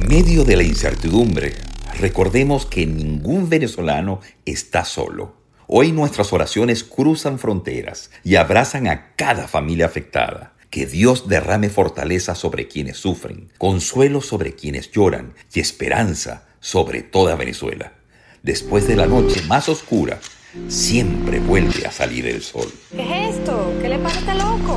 En medio de la incertidumbre, recordemos que ningún venezolano está solo. Hoy nuestras oraciones cruzan fronteras y abrazan a cada familia afectada. Que Dios derrame fortaleza sobre quienes sufren, consuelo sobre quienes lloran y esperanza sobre toda Venezuela. Después de la noche más oscura, siempre vuelve a salir el sol. ¿Qué es esto? ¿Qué le pasa a este loco?